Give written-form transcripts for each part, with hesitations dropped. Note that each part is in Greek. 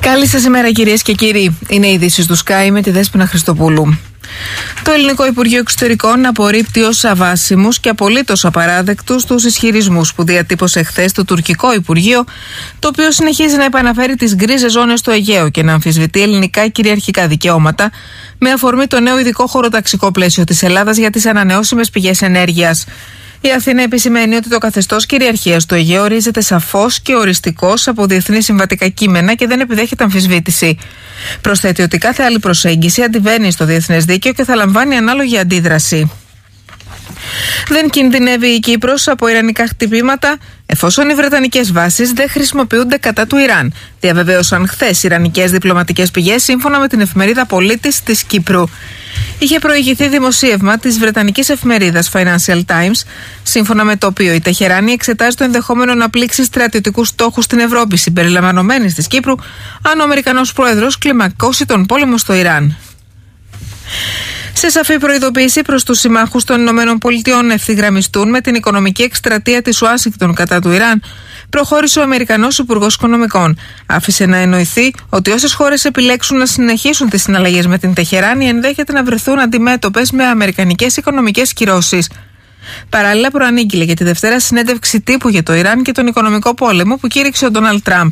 Καλή σας ημέρα, κυρίες και κύριοι. Είναι οι ειδήσεις του Sky με τη Δέσποινα Χριστοπούλου. Το Ελληνικό Υπουργείο Εξωτερικών απορρίπτει ως αβάσιμους και απολύτως απαράδεκτους τους ισχυρισμούς που διατύπωσε χθες το τουρκικό Υπουργείο, το οποίο συνεχίζει να επαναφέρει τις γκρίζες ζώνες στο Αιγαίο και να αμφισβητεί ελληνικά κυριαρχικά δικαιώματα, με αφορμή το νέο ειδικό χωροταξικό πλαίσιο της Ελλάδας για τις ανανεώσιμες πηγές ενέργειας. Η Αθήνα επισημαίνει ότι το καθεστώς κυριαρχίας του Αιγαίου ορίζεται σαφώς και οριστικώς από διεθνή συμβατικά κείμενα και δεν επιδέχεται αμφισβήτηση. Προσθέτει ότι κάθε άλλη προσέγγιση αντιβαίνει στο διεθνές δίκαιο και θα λαμβάνει ανάλογη αντίδραση. Δεν κινδυνεύει η Κύπρος από ιρανικά χτυπήματα εφόσον οι βρετανικές βάσεις δεν χρησιμοποιούνται κατά του Ιράν, διαβεβαίωσαν χθες ιρανικές διπλωματικές πηγές σύμφωνα με την εφημερίδα Πολίτης της Κύπρου. Είχε προηγηθεί δημοσίευμα της βρετανικής εφημερίδας Financial Times, σύμφωνα με το οποίο η Τεχεράνη εξετάζει το ενδεχόμενο να πλήξει στρατιωτικούς στόχους στην Ευρώπη συμπεριλαμβανομένης της Κύπρου, αν ο Αμερικανός πρόεδρος κλιμακώσει τον πόλεμο στο Ιράν. Σε σαφή προειδοποίηση προς τους συμμάχους των ΗΠΑ να ευθυγραμμιστούν με την οικονομική εκστρατεία της Ουάσιγκτον κατά του Ιράν, προχώρησε ο Αμερικανός Υπουργός Οικονομικών. Άφησε να εννοηθεί ότι όσες χώρες επιλέξουν να συνεχίσουν τις συναλλαγές με την Τεχεράνη ενδέχεται να βρεθούν αντιμέτωπες με αμερικανικές οικονομικές κυρώσεις. Παράλληλα, προανήγγειλε για τη Δευτέρα συνέντευξη τύπου για το Ιράν και τον οικονομικό πόλεμο που κήρυξε ο Ντόναλντ Τραμπ.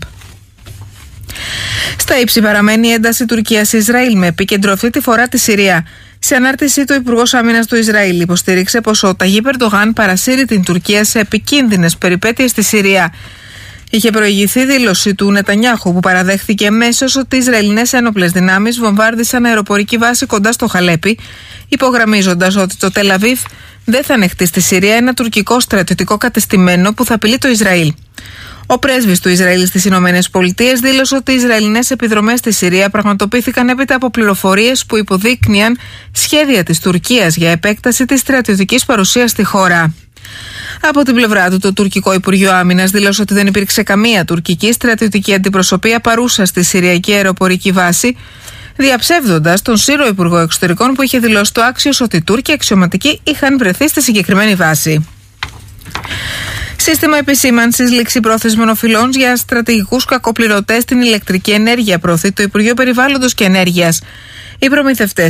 Στα ύψη παραμένει η ένταση Τουρκίας-Ισραήλ με επίκεντρο αυτή τη φορά τη Συρία. Σε ανάρτησή του, ο Υπουργός Άμυνας του Ισραήλ υποστήριξε πως ο Ταγίπ Ερντογάν παρασύρει την Τουρκία σε επικίνδυνες περιπέτειες στη Συρία. Είχε προηγηθεί δήλωση του Νετανιάχου που παραδέχθηκε αμέσως ότι οι Ισραηλινές ένοπλες δυνάμεις βομβάρδισαν αεροπορική βάση κοντά στο Χαλέπι, υπογραμμίζοντας ότι το Τελ Αβίβ δεν θα ανεχτεί στη Συρία ένα τουρκικό στρατιωτικό κατεστημένο που θα απειλεί το Ισραήλ. Ο πρέσβης του Ισραήλ στις Ηνωμένες Πολιτείες δήλωσε ότι οι Ισραηλινές επιδρομές στη Συρία πραγματοποιήθηκαν έπειτα από πληροφορίες που υποδείκνυαν σχέδια της Τουρκίας για επέκταση της στρατιωτικής παρουσίας στη χώρα. Από την πλευρά του, το τουρκικό Υπουργείο Άμυνας δήλωσε ότι δεν υπήρξε καμία τουρκική στρατιωτική αντιπροσωπεία παρούσα στη Συριακή αεροπορική βάση, διαψεύδοντας τον Σύρο Υπουργό Εξωτερικών που είχε δηλώσει το άξιος ότι οι Τούρκοι αξιωματικοί είχαν βρεθεί στη συγκεκριμένη βάση. Σύστημα επισήμανσης ληξιπρόθεσμων οφειλών για στρατηγικούς κακοπληρωτές στην ηλεκτρική ενέργεια προωθεί το Υπουργείο Περιβάλλοντος και Ενέργειας. Οι προμηθευτές